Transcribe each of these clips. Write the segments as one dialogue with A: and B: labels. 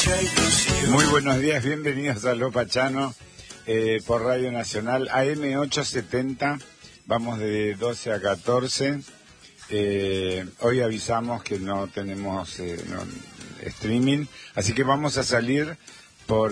A: Muy buenos días, bienvenidos a Lo Pachano por Radio Nacional AM870. Vamos de 12 a 14. Hoy avisamos que no tenemos streaming, así que vamos a salir por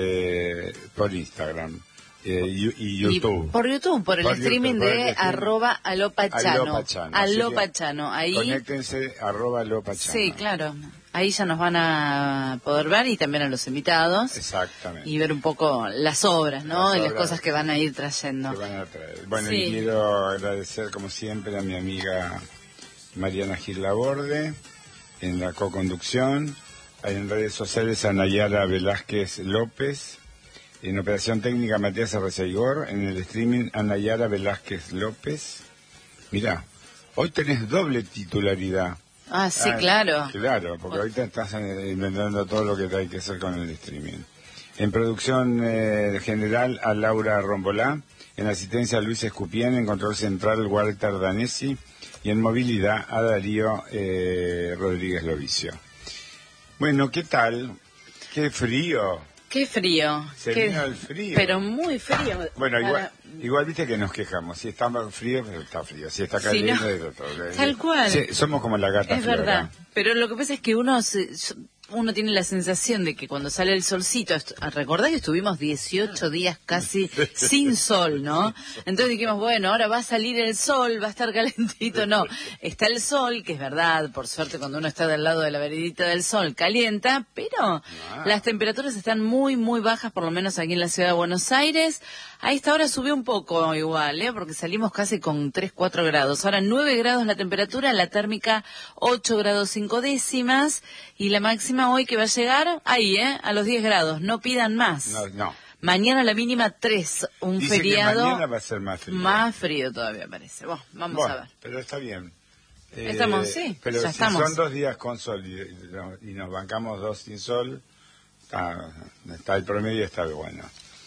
A: Instagram y YouTube.
B: Y por YouTube, por el streaming de @alopachano. Alopachano. Ahí.
A: Conéctense @alopachano.
B: Sí, claro. Ahí ya nos van a poder ver y también a los invitados.
A: Exactamente.
B: Y ver un poco las obras, ¿no? Y las cosas que van a ir trayendo.
A: Bueno, sí. Y quiero agradecer como siempre a mi amiga Mariana Gil Laborde en la co-conducción, en redes sociales a Nayara Velázquez López, en operación técnica Matías Arreceigor, en el streaming a Nayara Velázquez López. Mirá, hoy tenés doble titularidad.
B: Ah, sí, claro.
A: Claro, porque ahorita estás inventando todo lo que hay que hacer con el streaming. En producción general a Laura Rombolá, en asistencia a Luis Escupián, en control central Walter Danesi, y en movilidad a Darío Rodríguez Lovicio. Bueno, ¿qué tal? ¡Qué frío!
B: ¡Qué frío!
A: Se vino el frío.
B: Pero muy frío.
A: Bueno, igual viste que nos quejamos. Si está frío, pero está frío. Si está caliente,
B: sí,
A: no.
B: Tal cual.
A: Sí, somos como la gata.
B: Es
A: Flora.
B: Verdad. Pero lo que pasa es que uno tiene la sensación de que cuando sale el solcito, recordá que estuvimos 18 días casi sin sol, ¿no? Entonces dijimos, bueno, ahora va a salir el sol, va a estar calentito. No, está el sol, que es verdad, por suerte cuando uno está del lado de la veredita del sol calienta, pero las temperaturas están muy, muy bajas, por lo menos aquí en la ciudad de Buenos Aires. A esta hora subió un poco igual, porque salimos casi con 3, 4 grados. Ahora 9 grados la temperatura, la térmica 8 grados 5 décimas y la máxima hoy que va a llegar ahí, a los 10 grados. No pidan más.
A: No.
B: Mañana la mínima 3, un
A: Dice
B: feriado.
A: Que mañana va a ser más frío.
B: Más frío todavía parece. Vamos a ver.
A: Pero está bien.
B: Estamos, sí,
A: pero
B: ya
A: si
B: estamos.
A: son 2 días con sol y nos bancamos 2 sin sol, está el promedio, está bueno.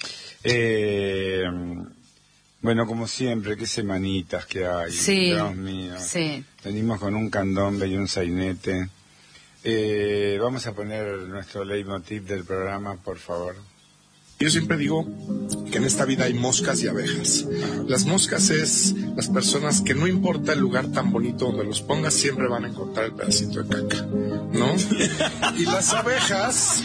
A: Bueno, como siempre, qué semanitas que hay.
B: Sí,
A: Dios mío.
B: Sí.
A: Venimos con un candombe y un sainete. Vamos a poner nuestro leitmotiv del programa, por favor.
C: Yo siempre digo que en esta vida hay moscas y abejas. Las moscas es las personas que no importa el lugar tan bonito donde los pongas, siempre van a encontrar el pedacito de caca, ¿no? Y las abejas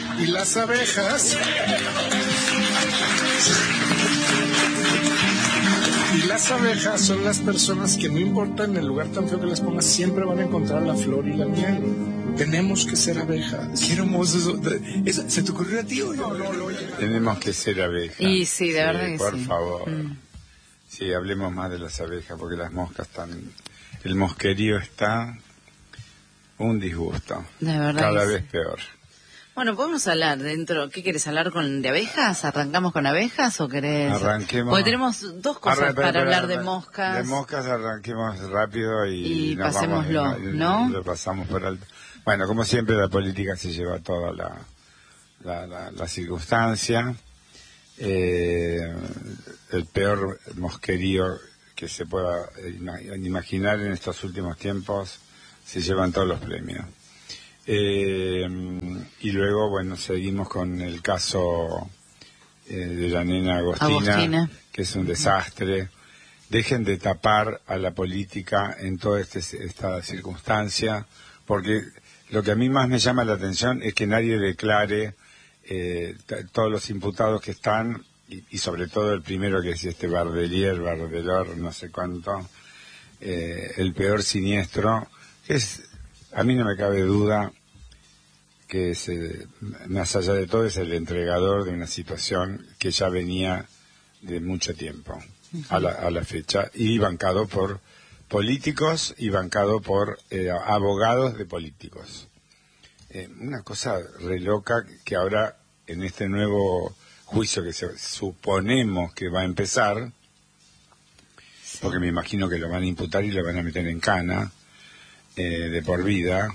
C: son las personas que no importa en el lugar tan feo que les pongas, siempre van a encontrar la flor y la miel. Tenemos que ser abejas.
D: Qué hermoso eso. ¿Se te ocurrió a ti o no?
A: Tenemos que ser abejas.
B: Y sí, de verdad que
A: por
B: sí.
A: favor. Sí, hablemos más de las abejas, porque las moscas están... El mosquerío está un disgusto.
B: De verdad.
A: Cada vez peor.
B: Bueno, podemos hablar dentro. ¿Qué querés hablar de abejas? ¿Arrancamos con abejas o querés...?
A: Arranquemos.
B: Porque tenemos dos cosas para hablar de moscas.
A: De moscas arranquemos rápido y
B: pasémoslo, ¿no?
A: Lo pasamos por alto. Bueno, como siempre, la política se lleva toda la circunstancia. El peor mosquerío que se pueda imaginar en estos últimos tiempos se llevan todos los premios. Y luego, bueno, seguimos con el caso de la nena Agostina, que es un desastre. Dejen de tapar a la política en toda esta circunstancia, porque lo que a mí más me llama la atención es que nadie declare todos los imputados que están, y sobre todo el primero, que es Bardelor, no sé cuánto, el peor siniestro, que es... A mí no me cabe duda que más allá de todo es el entregador de una situación que ya venía de mucho tiempo a la fecha, y bancado por políticos y bancado por abogados de políticos. Una cosa re loca que ahora en este nuevo juicio que suponemos que va a empezar, porque me imagino que lo van a imputar y lo van a meter en cana, de por vida,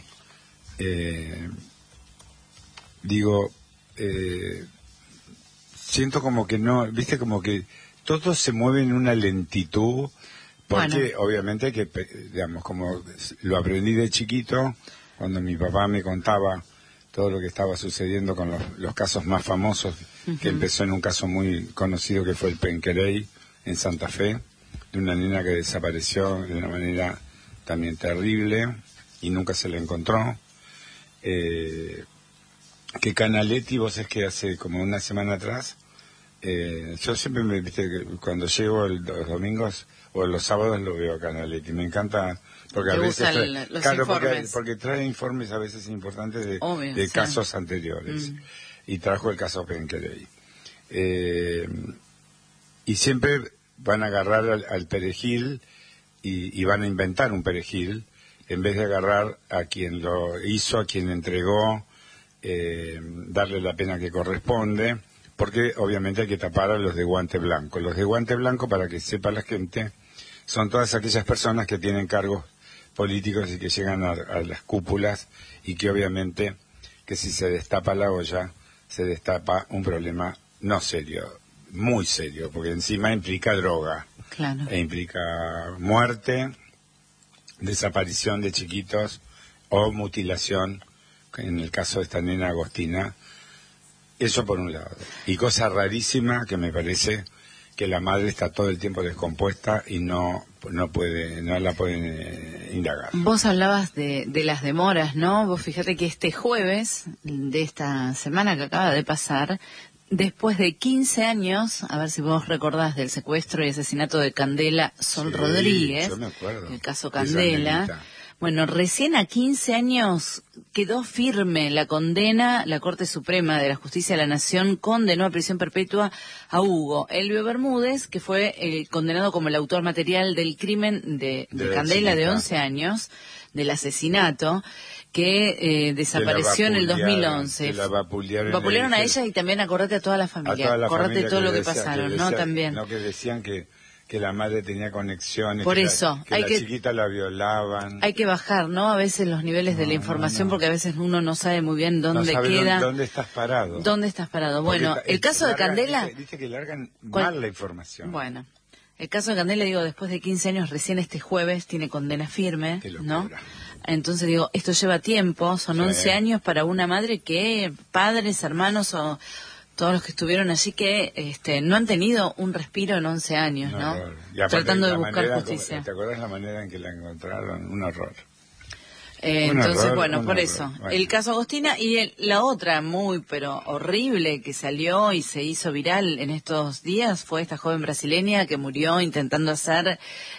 A: siento como que no, viste, como que todo se mueve en una lentitud, porque obviamente que, digamos, como lo aprendí de chiquito, cuando mi papá me contaba todo lo que estaba sucediendo con los casos más famosos, que empezó en un caso muy conocido que fue el Penquerey en Santa Fe, de una nena que desapareció de una manera también terrible y nunca se la encontró. Que Canaletti, vos es que hace como una semana atrás, yo siempre viste, cuando llego los domingos o los sábados lo veo a Canaletti, me encanta porque a veces
B: claro,
A: porque trae informes a veces importantes de casos anteriores y trajo el caso Penquerey, y siempre van a agarrar al perejil y van a inventar un perejil en vez de agarrar a quien lo hizo, a quien entregó, darle la pena que corresponde, porque obviamente hay que tapar a los de guante blanco. Los de guante blanco, para que sepa la gente, son todas aquellas personas que tienen cargos políticos y que llegan a las cúpulas, y que obviamente que si se destapa la olla, se destapa un problema no serio, muy serio, porque encima implica droga,
B: claro,
A: e implica muerte, desaparición de chiquitos o mutilación, en el caso de esta nena Agostina. Eso por un lado. Y cosa rarísima que me parece que la madre está todo el tiempo descompuesta y no la pueden indagar.
B: Vos hablabas de las demoras, ¿no? Vos fíjate que este jueves de esta semana que acaba de pasar, después de 15 años, a ver si vos recordás del secuestro y asesinato de Candela Sol Rodríguez,
A: yo me acuerdo,
B: el caso Candela. Bueno, recién a 15 años quedó firme la condena. La Corte Suprema de la Justicia de la Nación condenó a prisión perpetua a Hugo Elbio Bermúdez, que fue condenado como el autor material del crimen de Candela, de 11 años, del asesinato, que desapareció en el 2011. Vapulearon a ella y también, acordate, a toda la familia. Acordate todo lo que pasaron, ¿no? También.
A: No, que decían que la madre tenía conexiones,
B: por eso,
A: que la chiquita la violaban.
B: Hay que bajar, ¿no? A veces los niveles de la información, porque a veces uno no sabe muy bien dónde queda.
A: ¿Dónde estás parado?
B: ¿Dónde estás parado? Bueno, el caso de Candela...
A: Dice que largan mal la información.
B: Bueno, el caso de Candela, digo, después de 15 años, recién este jueves tiene condena firme, ¿no? Entonces digo, esto lleva tiempo, son 11 años para una madre que padres, hermanos o todos los que estuvieron allí que no han tenido un respiro en 11 años, ¿no? Tratando de buscar justicia.
A: ¿Te acuerdas la manera en que la encontraron? Un horror.
B: Entonces, bueno, por eso. Bueno. El caso Agostina y la otra muy, pero horrible, que salió y se hizo viral en estos días, fue esta joven brasileña que murió intentando hacer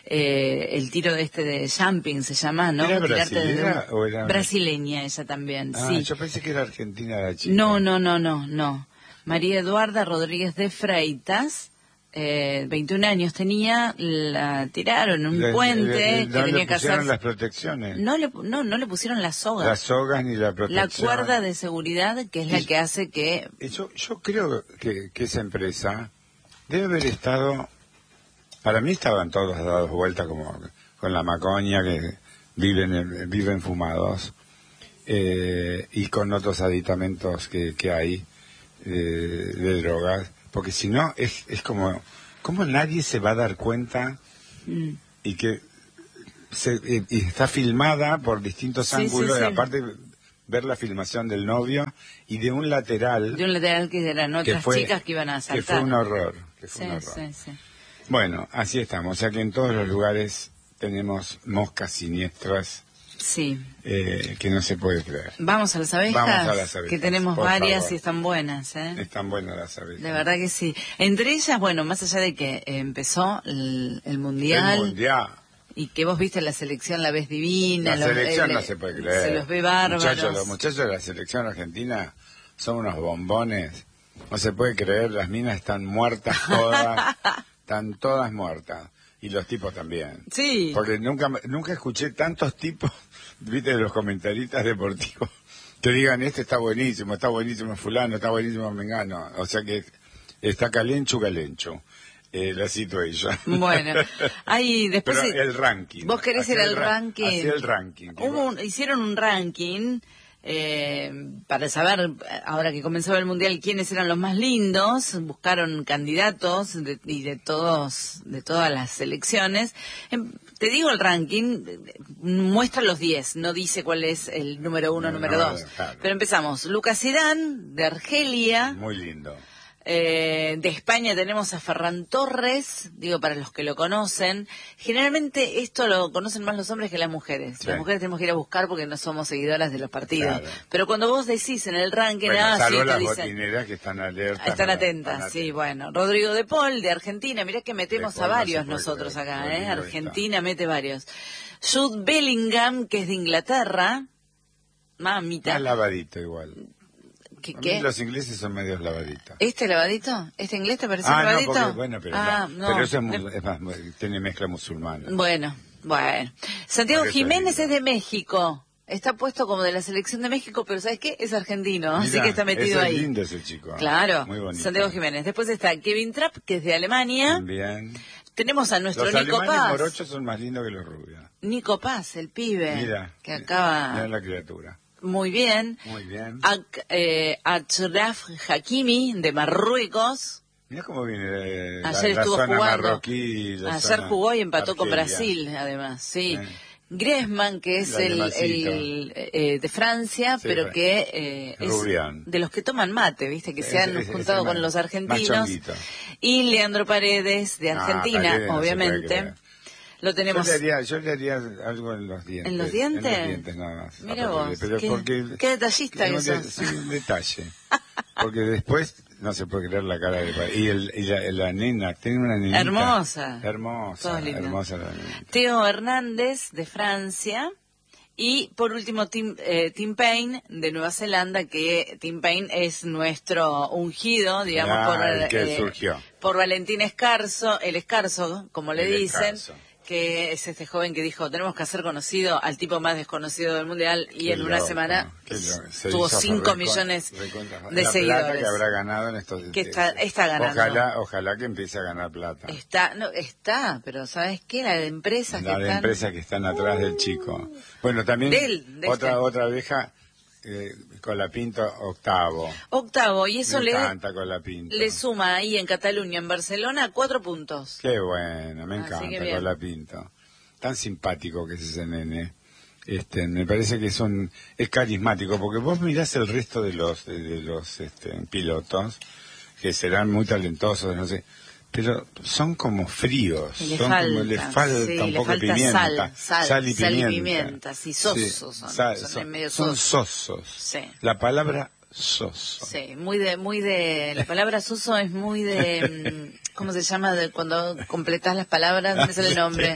B: el tiro de jumping, se llama, ¿no?
A: ¿Era brasileña o era...?
B: Brasileña ella también, sí.
A: Yo pensé que era argentina la chica.
B: No. María Eduarda Rodríguez de Freitas, 21 años tenía, la tiraron en un puente que tenía que hacer.
A: ¿No le pusieron las protecciones?
B: No le pusieron las sogas.
A: Las sogas ni la protección.
B: La cuerda de seguridad, que es la que hace que...
A: Yo creo que esa empresa debe haber estado... Para mí estaban todos dados vuelta como con la macoña, que viven fumados, y con otros aditamentos que hay de drogas, porque si no es como nadie se va a dar cuenta y que y está filmada por distintos ángulos, y aparte ver la filmación del novio y de un lateral
B: que eran otras chicas que iban a asaltar,
A: que fue un horror, Sí. Bueno, así estamos, o sea que en todos los lugares tenemos moscas siniestras.
B: Sí.
A: Que no se puede creer.
B: Vamos a las abejas, que tenemos varias, favor. Y están buenas,
A: Están buenas las abejas.
B: De verdad que sí. Entre ellas, bueno, más allá de que empezó el Mundial.
A: El Mundial.
B: Y que vos viste la selección, la ves divina.
A: La selección no se puede creer.
B: Se los ve bárbaros.
A: Los muchachos de la selección argentina son unos bombones. No se puede creer, las minas están muertas todas. Están todas muertas. Y los tipos también.
B: Sí.
A: Porque nunca escuché tantos tipos, viste, de los comentaristas deportivos, que digan, está buenísimo fulano, está buenísimo mengano. O sea que está calencho. La cito ella.
B: Bueno, ahí después...
A: Pero el ranking.
B: ¿Vos querés ir al ranking?
A: Hacia el ranking.
B: Hicieron un ranking para saber, ahora que comenzaba el Mundial, quiénes eran los más lindos. Buscaron candidatos de todas las selecciones. Te digo el ranking, muestra los 10, no dice cuál es el número 1, número 2. Claro. Pero empezamos. Lucas Zidane, de Argelia.
A: Muy lindo.
B: De España tenemos a Ferran Torres, digo para los que lo conocen. Generalmente esto lo conocen más los hombres que las mujeres. Sí. Las mujeres tenemos que ir a buscar porque no somos seguidoras de los partidos. Claro. Pero cuando vos decís en el ranking,
A: salvo
B: sí,
A: las botineras que están alertas.
B: Están atentas, sí, bueno. Rodrigo de Paul, de Argentina, mirá que metemos a varios nosotros acá, Argentina mete varios. Jude Bellingham, que es de Inglaterra. Mamita.
A: Más lavadito igual.
B: ¿Qué?
A: Los ingleses son medios lavaditos.
B: ¿Este lavadito? ¿Este inglés te parece lavadito?
A: No, porque, bueno, pero eso es más, tiene mezcla musulmana.
B: Bueno. Santiago Jiménez es de México. Está puesto como de la selección de México, pero ¿sabes qué? Es argentino, mirá, así que está metido ahí.
A: Es lindo ese chico.
B: Claro.
A: Muy bonito.
B: Santiago Jiménez. Después está Kevin Trapp, que es de Alemania.
A: Bien.
B: Tenemos a nuestro
A: Los
B: Nico Paz.
A: Los alemanes morochos son más lindos que los rubios.
B: Nico Paz, el pibe.
A: Mira.
B: Que acaba...
A: Mira la criatura.
B: Muy bien. Achraf Hakimi, de Marruecos.
A: Mira cómo viene
B: ayer
A: la
B: estuvo
A: zona
B: jugando.
A: Marroquí.
B: Ayer jugó y empató
A: Argelia.
B: Con Brasil, además, sí. Griezmann, que es el de Francia, sí, pero que es de los que toman mate, viste, que se han juntado con los argentinos. Y Leandro Paredes, de Argentina, Paredes, obviamente. Lo tenemos.
A: Yo le haría algo en los dientes.
B: ¿En los dientes?
A: En los dientes nada más.
B: Mira vos,
A: pero
B: qué detallista que sos.
A: Sí, un detalle. Porque después no se puede creer la cara de Paredes. Y la nena, tiene una nenita.
B: Hermosa
A: la nena.
B: Teo Hernández, de Francia. Y por último, Tim Payne, de Nueva Zelanda, que Tim Payne es nuestro ungido, digamos, por Valentín Escarzo, el Escarzo, como le dicen. Que es este joven que dijo, tenemos que hacer conocido al tipo más desconocido del mundial, y en una semana tuvo 5 millones de seguidores. La plata
A: que habrá ganado en estos
B: que está ganando.
A: Ojalá que empiece a ganar plata.
B: Pero ¿sabes qué? La de empresas
A: que están atrás del chico. Bueno, también otra abeja, Colapinto, octavo, y eso le suma ahí en Cataluña, en Barcelona, 4 puntos. Qué bueno, me encanta Colapinto. Tan simpático que es ese nene. Me parece que es carismático, porque vos mirás el resto de los pilotos, que serán muy talentosos, no sé, pero son como fríos,
B: le falta un poco de pimienta,
A: sal y pimienta,
B: sí, sosos, son
A: sosos. Sí. La palabra soso.
B: Sí, muy de la palabra soso es muy de ¿cómo se llama? De cuando completás las palabras, ¿dónde sale el nombre?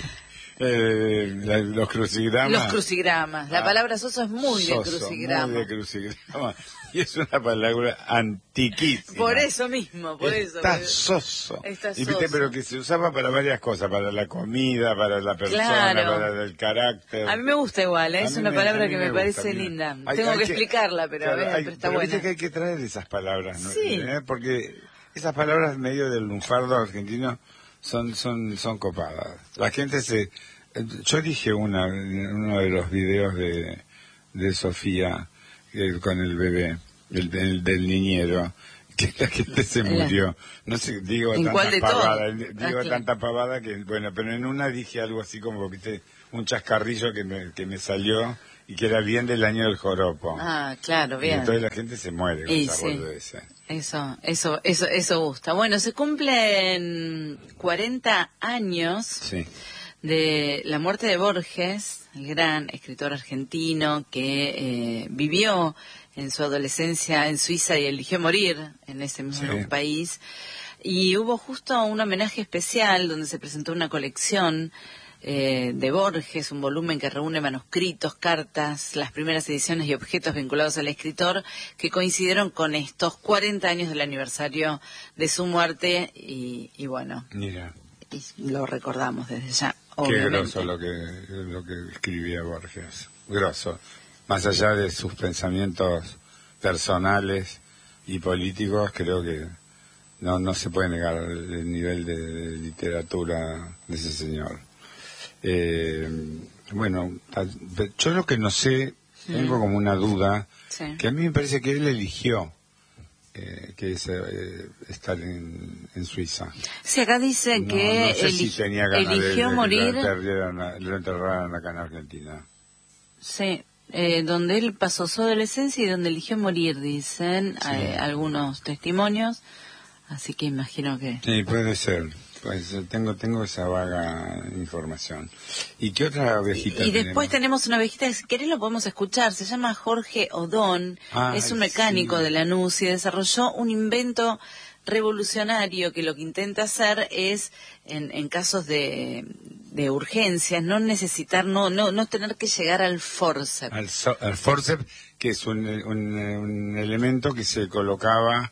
A: Los crucigramas.
B: La palabra soso es muy de crucigrama.
A: Muy de crucigrama. Y es una palabra antiquísima.
B: Por eso mismo,
A: Está soso. Pero que se usaba para varias cosas, para la comida, para la persona, para el carácter.
B: A mí me gusta igual, es una palabra que me parece linda. Tengo que explicarla, pero está buena.
A: Viste que hay que traer esas palabras, ¿no?
B: Sí.
A: Porque esas palabras medio del lunfardo argentino son copadas. La gente yo dije uno de los videos de Sofía con el bebé, del niñero, que la gente se murió. No sé, digo tanta pavada que, bueno, pero en una dije algo así como, viste, un chascarrillo que me salió y que era bien del año del joropo.
B: Claro, bien.
A: Y entonces la gente se muere con esa boludez.
B: Eso gusta. Bueno, se cumplen 40 años de la muerte de Borges, el gran escritor argentino que vivió en su adolescencia en Suiza y eligió morir en ese mismo país. Y hubo justo un homenaje especial donde se presentó una colección de Borges, un volumen que reúne manuscritos, cartas, las primeras ediciones y objetos vinculados al escritor que coincidieron con estos 40 años del aniversario de su muerte y bueno,
A: mira,
B: y lo recordamos desde ya.
A: Qué
B: obviamente.
A: groso lo que escribía Borges, groso, más allá de sus pensamientos personales y políticos, creo que no se puede negar el nivel de literatura de ese señor. Bueno, yo lo que no sé Tengo como una duda,
B: sí,
A: que a mí me parece que él eligió que es estar en Suiza.
B: Sí, acá dice que
A: no sé si tenía ganas
B: eligió morir.
A: Lo enterraran acá en Argentina.
B: Sí, donde él pasó su adolescencia y donde eligió morir, dicen algunos testimonios. Así que imagino que...
A: Sí, puede ser. Pues tengo esa vaga información. ¿Y qué otra abejita
B: Y después tenemos una abejita, si querés lo podemos escuchar, se llama Jorge Odón, es un mecánico de Lanús y desarrolló un invento revolucionario que lo que intenta hacer es, en casos de urgencias, no necesitar, no tener que llegar al forceps.
A: Al forceps, que es un elemento que se colocaba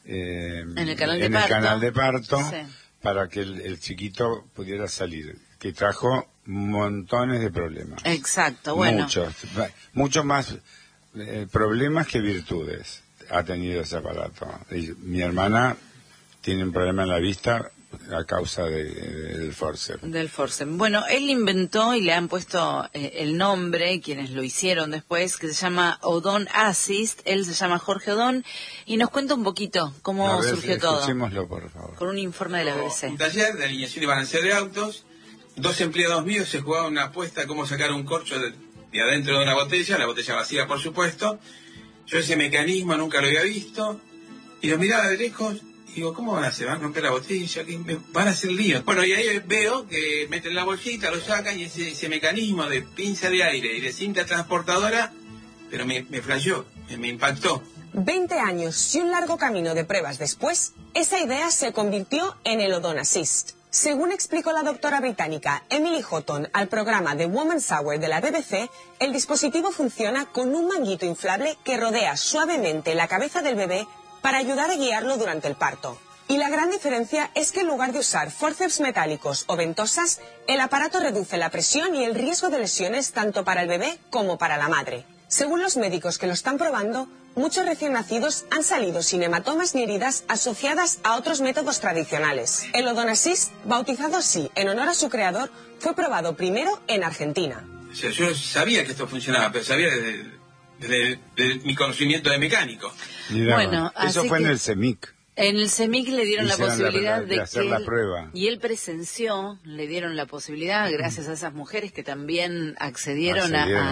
A: en el canal de parto. Sí. Para que el chiquito pudiera salir, que trajo montones de problemas.
B: Exacto, bueno.
A: Muchos más problemas que virtudes ha tenido ese aparato. Mi hermana tiene un problema en la vista a causa del forceps.
B: Del forceps. Bueno, él inventó y le han puesto el nombre, quienes lo hicieron después, que se llama Odón Assist. Él se llama Jorge Odón y nos cuenta un poquito cómo surgió todo.
A: Escuchémoslo, por favor.
B: Con un informe de la BBC.
E: Un taller de alineación y balanceo de autos. 2 empleados míos se jugaban una apuesta a cómo sacar un corcho de adentro de una botella, la botella vacía, por supuesto. Yo ese mecanismo nunca lo había visto y lo miraba de lejos. Digo, ¿cómo van a hacer? ¿Van a romper la botella? Van a hacer lío. Bueno, y ahí veo que meten la bolsita, lo sacan y ese mecanismo de pinza de aire y de cinta transportadora, pero me flasheó, me impactó.
F: 20 años y un largo camino de pruebas después, esa idea se convirtió en el Odón Assist. Según explicó la doctora británica Emily Houghton al programa The Woman's Hour de la BBC, el dispositivo funciona con un manguito inflable que rodea suavemente la cabeza del bebé para ayudar a guiarlo durante el parto. Y la gran diferencia es que en lugar de usar forceps metálicos o ventosas, el aparato reduce la presión y el riesgo de lesiones tanto para el bebé como para la madre. Según los médicos que lo están probando, muchos recién nacidos han salido sin hematomas ni heridas asociadas a otros métodos tradicionales. El Odón Assist, bautizado así en honor a su creador, fue probado primero en Argentina.
E: O sea, yo sabía que esto funcionaba, pero sabía desde mi conocimiento de mecánico.
A: Mira, bueno, eso fue en el CEMIC.
B: En el CEMIC le dieron la posibilidad de
A: hacer la prueba.
B: Y él presenció, le dieron la posibilidad, gracias a esas mujeres que también accedieron.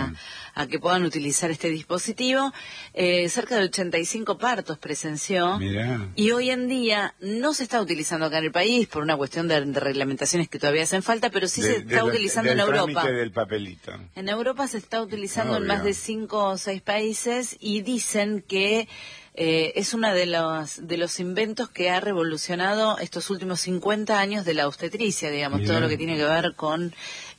B: A que puedan utilizar este dispositivo. Cerca de 85 partos presenció.
A: Mirá.
B: Y hoy en día no se está utilizando acá en el país por una cuestión de reglamentaciones que todavía hacen falta, pero sí se está utilizando en Europa.
A: Del papelito.
B: En Europa se está utilizando en más de 5 o 6 países y dicen que es uno de los inventos que ha revolucionado estos últimos 50 años de la obstetricia, digamos, todo lo que tiene que ver con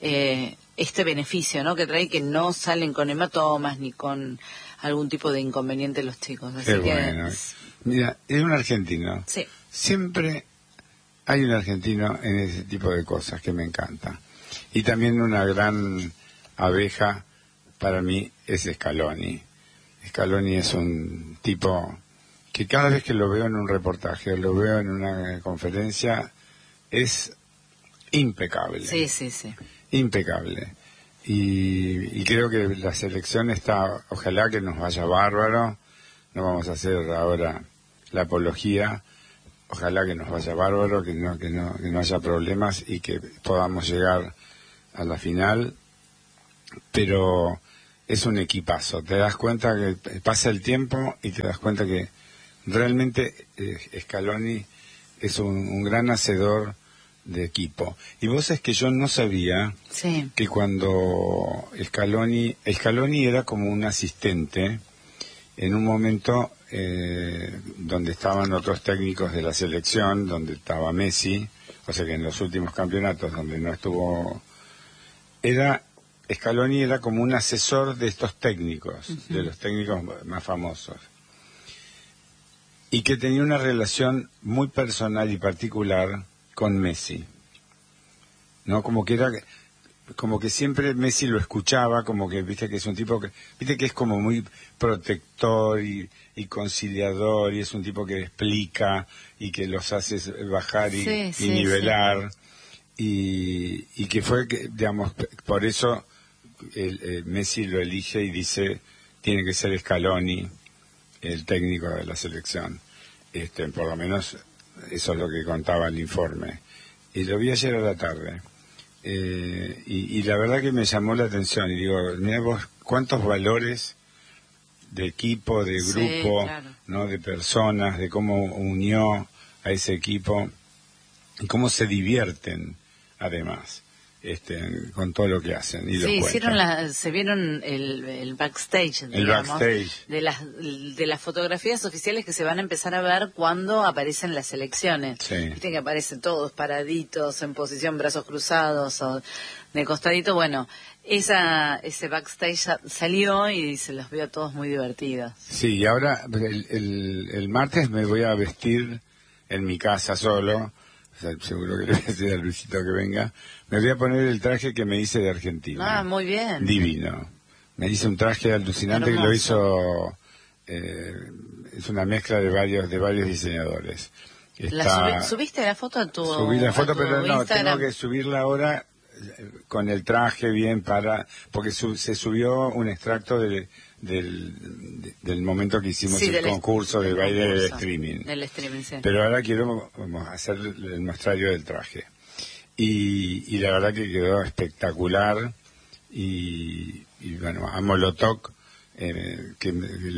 B: este beneficio, ¿no? Que trae, que no salen con hematomas ni con algún tipo de inconveniente los chicos. Así
A: Qué
B: que
A: bueno. Mira, es un argentino.
B: Sí.
A: Siempre hay un argentino en ese tipo de cosas que me encanta. Y también una gran abeja para mí es Scaloni. Scaloni es un tipo que cada vez que lo veo en un reportaje o lo veo en una conferencia es impecable.
B: Sí, sí, sí.
A: Impecable. Y creo que la selección está, ojalá que nos vaya bárbaro. No vamos a hacer ahora la apología. Ojalá que nos vaya bárbaro, que no haya problemas y que podamos llegar a la final. Pero es un equipazo. Te das cuenta que pasa el tiempo y te das cuenta que realmente Scaloni es un gran hacedor de equipo. Y vos es que yo no sabía que cuando Scaloni era como un asistente en un momento donde estaban otros técnicos de la selección, donde estaba Messi, o sea que en los últimos campeonatos donde no estuvo, Scaloni era como un asesor de estos técnicos, de los técnicos más famosos, y que tenía una relación muy personal y particular con Messi, ¿no? Como que siempre Messi lo escuchaba, como que viste que es un tipo que es como muy protector y conciliador, y es un tipo que explica y que los hace bajar y nivelar, y que fue, digamos, por eso Messi lo elige y dice, tiene que ser Scaloni el técnico de la selección. Por lo menos eso es lo que contaba el informe. Y lo vi ayer a la tarde. Y la verdad que me llamó la atención. Y digo, mira vos, cuántos valores de equipo, de grupo, claro, ¿no? De personas, de cómo unió a ese equipo y cómo se divierten, además. Con todo lo que hacen. Y
B: sí, se vieron el backstage, digamos, de las fotografías oficiales que se van a empezar a ver cuando aparecen las elecciones.
A: Sí.
B: Viste que aparecen todos paraditos, en posición, brazos cruzados o de costadito. Bueno, ese backstage salió y se los vio a todos muy divertidos.
A: Sí, y ahora el martes me voy a vestir en mi casa solo. O sea, seguro que le voy a decir a Luisito que venga. Me voy a poner el traje que me hice de Argentina.
B: Ah, muy bien.
A: Divino. Me hice un traje alucinante. Hermoso. Que lo hizo... es una mezcla de varios diseñadores.
B: ¿Subiste la foto a tu
A: Subí la foto, pero no,
B: Instagram?
A: tengo que subirla ahora con el traje bien porque se subió un extracto del momento que hicimos el concurso de baile del streaming.
B: Del streaming, sí.
A: Pero ahora vamos a hacer el muestrario del traje. Y la verdad que quedó espectacular. Y bueno, a Molotov, que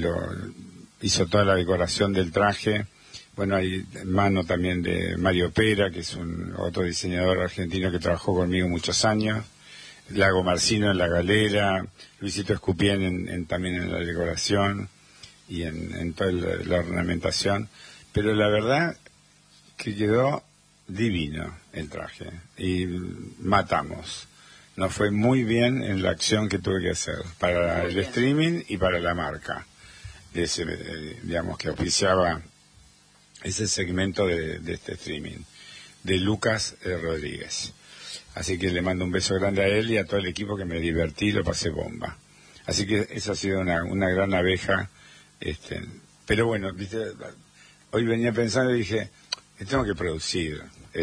A: hizo toda la decoración del traje. Bueno, hay mano también de Mario Pera, que es otro diseñador argentino que trabajó conmigo muchos años. Lago Marcino en la galera, Luisito Escupien también en la decoración y en toda la ornamentación. Pero la verdad que quedó divino el traje y matamos. Nos fue muy bien en la acción que tuve que hacer para el streaming y para la marca, digamos, que oficiaba ese segmento de este streaming, de Lucas Rodríguez. Así que le mando un beso grande a él y a todo el equipo, que me divertí, lo pasé bomba. Así que eso ha sido una gran abeja. Pero bueno, ¿viste? Hoy venía pensando y dije, tengo que producir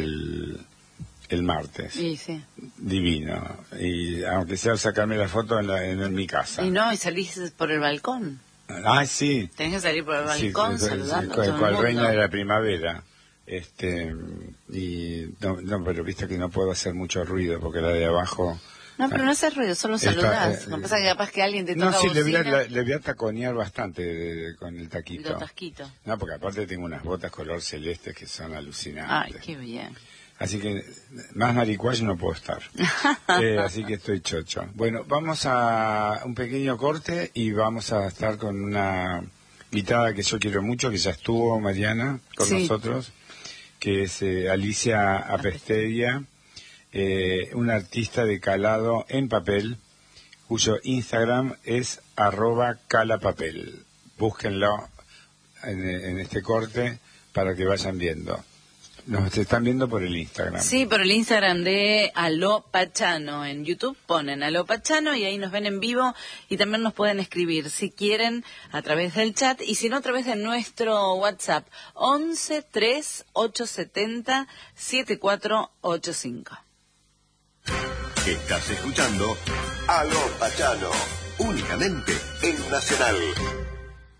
A: el martes.
B: Sí, sí.
A: Divino. Y aunque sea sacarme la foto en mi casa.
B: Y salís por el balcón.
A: Ah, sí.
B: Tenés que salir por el balcón, saludando a todo el mundo.
A: Cual reina de la primavera. Pero viste que no puedo hacer mucho ruido porque la de abajo...
B: No, pero no haces ruido, solo saludás. No pasa que capaz que alguien te toca bocina.
A: Le voy a taconear bastante con el taquito.
B: Lo tasquito.
A: No, porque aparte tengo unas botas color celeste que son alucinantes.
B: Ay, qué bien.
A: Así que más maricuayo no puedo estar. Así que estoy chocho. Bueno, vamos a un pequeño corte y vamos a estar con una invitada que yo quiero mucho, que ya estuvo, Mariana, con nosotros, que es Alicia Apesteria, una artista de calado en papel, cuyo Instagram es @calapapel. Búsquenlo en este corte para que vayan viendo. Nos están viendo por el Instagram.
B: Sí, por el Instagram de Aló Pachano. En YouTube ponen Aló Pachano y ahí nos ven en vivo y también nos pueden escribir si quieren a través del chat y si no a través de nuestro WhatsApp 11 3 870 7485.
G: Estás escuchando Aló Pachano, únicamente en Nacional.